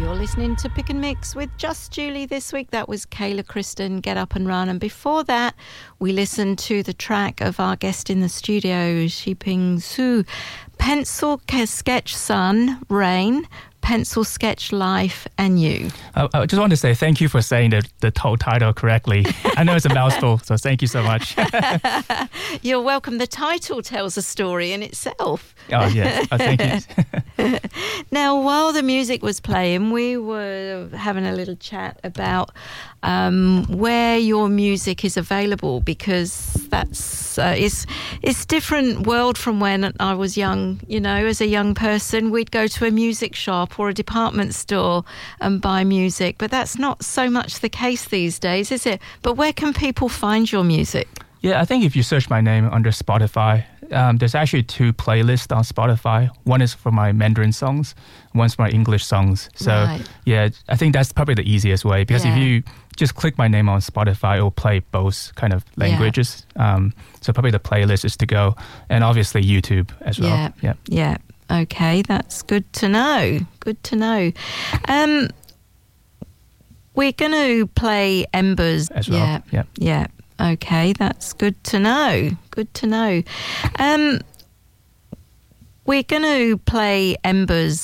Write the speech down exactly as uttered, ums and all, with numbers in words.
You're listening to Pick and Mix with Just Julie this week. That was Kayla Kristen, Get Up and Run. And before that, we listened to the track of our guest in the studio, Shiping Su, Pencil Sketch Sun, Rain, Pencil Sketch Life, and You. I, I just want to say thank you for saying the, the whole title correctly. I know it's a mouthful, so thank you so much. You're welcome. The title tells a story in itself. Oh, yes. Oh, thank you. Now, while the music was playing, we were having a little chat about um, where your music is available, because that's uh, it's it's different world from when I was young. You know, as a young person, we'd go to a music shop or a department store and buy music, but that's not so much the case these days, is it? But where can people find your music? Yeah, I think if you search my name under Spotify, um, there's actually two playlists on Spotify. One is for my Mandarin songs, one's for my English songs. So, right. yeah, I think that's probably the easiest way, because yeah. if you just click my name on Spotify, it will play both kind of languages. Yeah. Um, so probably the playlist is to go, and obviously YouTube as well. Yeah, yeah. yeah. Okay, that's good to know. Good to know. Um, we're going to play Embers as well. Yeah, yeah. yeah. Okay, that's good to know. Good to know. Um, we're going to play Embers